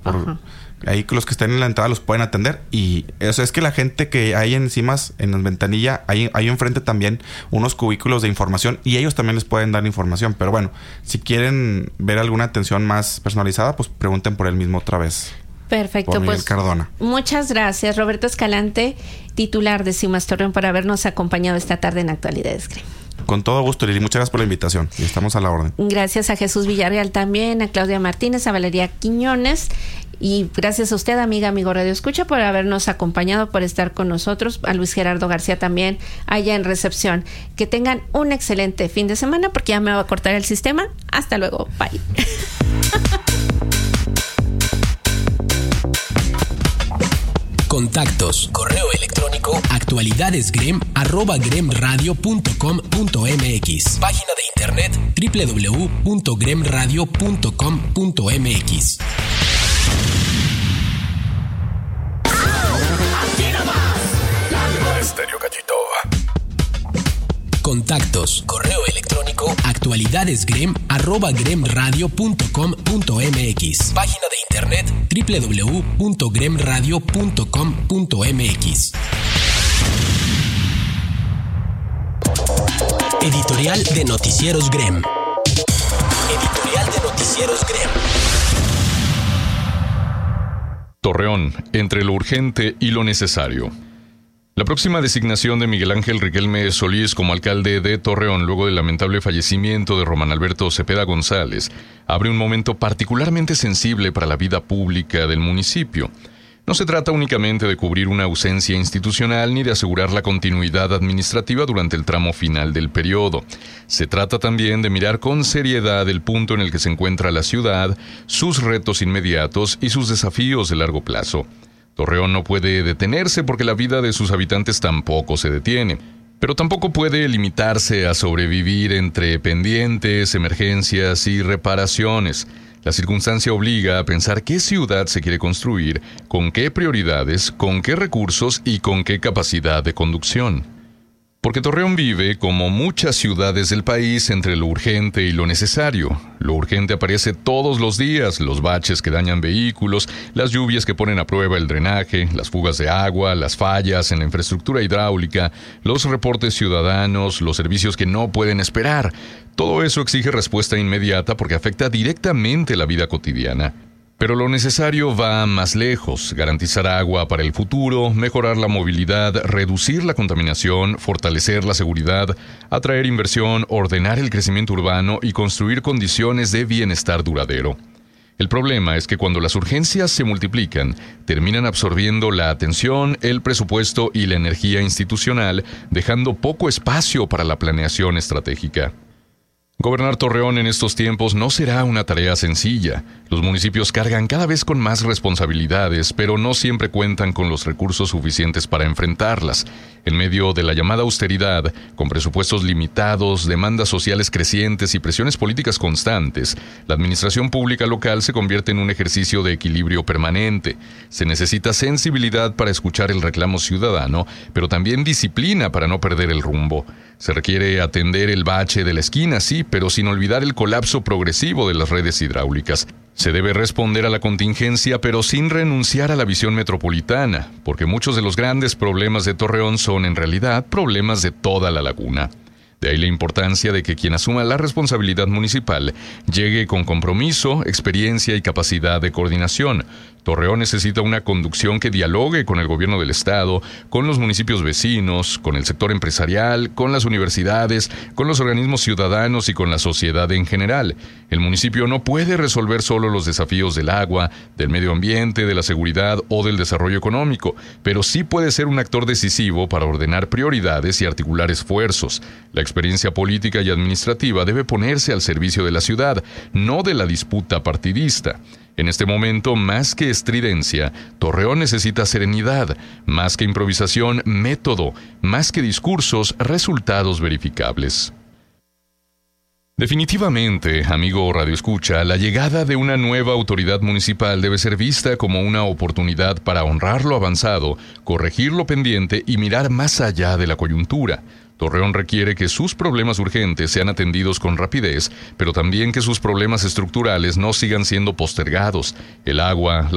Ahí los que estén en la entrada los pueden atender. Y eso es que la gente que hay encima, en la ventanilla, hay enfrente también unos cubículos de información y ellos también les pueden dar información. Pero bueno, si quieren ver alguna atención más personalizada, pues pregunten por él mismo otra vez. Perfecto, por Miguel pues Cardona. Muchas gracias, Roberto Escalante, titular de CIMAS Torreón, por habernos acompañado esta tarde en Actualidades GREM. Con todo gusto, Lili. Muchas gracias por la invitación. Y estamos a la orden. Gracias a Jesús Villarreal también, a Claudia Martínez, a Valeria Quiñones. Y gracias a usted, amigo Radio Escucha, por habernos acompañado, por estar con nosotros. A Luis Gerardo García también, allá en recepción. Que tengan un excelente fin de semana, porque ya me va a cortar el sistema. Hasta luego. Bye. Contactos, correo electrónico actualidadesgrem@gremradio.com.mx. Página de internet www.gremradio.com.mx. Estéreo Gallito. Contactos, correo electrónico actualidadesgrem@gremradio.com.mx. Página de internet www.gremradio.com.mx. Editorial de Noticieros GREM. Editorial de Noticieros GREM. Torreón, entre lo urgente y lo necesario. La próxima designación de Miguel Ángel Riquelme Solís como alcalde de Torreón, luego del lamentable fallecimiento de Román Alberto Cepeda González, abre un momento particularmente sensible para la vida pública del municipio. No se trata únicamente de cubrir una ausencia institucional ni de asegurar la continuidad administrativa durante el tramo final del periodo. Se trata también de mirar con seriedad el punto en el que se encuentra la ciudad, sus retos inmediatos y sus desafíos de largo plazo. Torreón no puede detenerse porque la vida de sus habitantes tampoco se detiene, pero tampoco puede limitarse a sobrevivir entre pendientes, emergencias y reparaciones. La circunstancia obliga a pensar qué ciudad se quiere construir, con qué prioridades, con qué recursos y con qué capacidad de conducción. Porque Torreón vive, como muchas ciudades del país, entre lo urgente y lo necesario. Lo urgente aparece todos los días: los baches que dañan vehículos, las lluvias que ponen a prueba el drenaje, las fugas de agua, las fallas en la infraestructura hidráulica, los reportes ciudadanos, los servicios que no pueden esperar. Todo eso exige respuesta inmediata porque afecta directamente la vida cotidiana. Pero lo necesario va más lejos: garantizar agua para el futuro, mejorar la movilidad, reducir la contaminación, fortalecer la seguridad, atraer inversión, ordenar el crecimiento urbano y construir condiciones de bienestar duradero. El problema es que cuando las urgencias se multiplican, terminan absorbiendo la atención, el presupuesto y la energía institucional, dejando poco espacio para la planeación estratégica. Gobernar Torreón en estos tiempos no será una tarea sencilla. Los municipios cargan cada vez con más responsabilidades, pero no siempre cuentan con los recursos suficientes para enfrentarlas. En medio de la llamada austeridad, con presupuestos limitados, demandas sociales crecientes y presiones políticas constantes, la administración pública local se convierte en un ejercicio de equilibrio permanente. Se necesita sensibilidad para escuchar el reclamo ciudadano, pero también disciplina para no perder el rumbo. Se requiere atender el bache de la esquina, sí, pero sin olvidar el colapso progresivo de las redes hidráulicas. Se debe responder a la contingencia, pero sin renunciar a la visión metropolitana, porque muchos de los grandes problemas de Torreón son, en realidad, problemas de toda la laguna. De ahí la importancia de que quien asuma la responsabilidad municipal llegue con compromiso, experiencia y capacidad de coordinación. Torreón necesita una conducción que dialogue con el gobierno del estado, con los municipios vecinos, con el sector empresarial, con las universidades, con los organismos ciudadanos y con la sociedad en general. El municipio no puede resolver solo los desafíos del agua, del medio ambiente, de la seguridad o del desarrollo económico, pero sí puede ser un actor decisivo para ordenar prioridades y articular esfuerzos. La experiencia política y administrativa debe ponerse al servicio de la ciudad, no de la disputa partidista. En este momento, más que estridencia, Torreón necesita serenidad, más que improvisación, método, más que discursos, resultados verificables. Definitivamente, amigo Radio Escucha, la llegada de una nueva autoridad municipal debe ser vista como una oportunidad para honrar lo avanzado, corregir lo pendiente y mirar más allá de la coyuntura. Torreón requiere que sus problemas urgentes sean atendidos con rapidez, pero también que sus problemas estructurales no sigan siendo postergados. El agua,